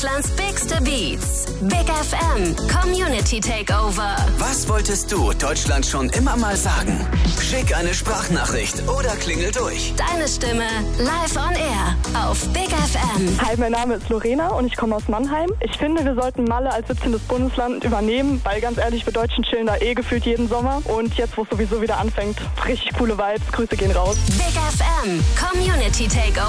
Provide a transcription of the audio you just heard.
Deutschlands bigste Beats. Big FM Community Takeover. Was wolltest du Deutschland schon immer mal sagen? Schick eine Sprachnachricht oder klingel durch. Deine Stimme live on air auf Big FM. Hi, mein Name ist Lorena und ich komme aus Mannheim. Ich finde, wir sollten Malle als 17. Bundesland übernehmen, weil ganz ehrlich, wir Deutschen chillen da gefühlt jeden Sommer. Und jetzt, wo es sowieso wieder anfängt, richtig coole Vibes. Grüße gehen raus. Big FM Community Takeover.